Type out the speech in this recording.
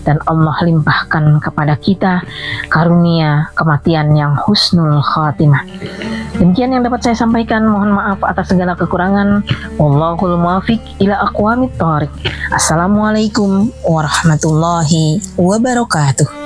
dan Allah limpahkan kepada kita karunia kematian yang husnul khatimah. Demikian yang dapat saya sampaikan, mohon maaf atas segala kekurangan. Wallahul muwaffiq ila aqwamit thoriq. Assalamualaikum warahmatullahi wabarakatuh.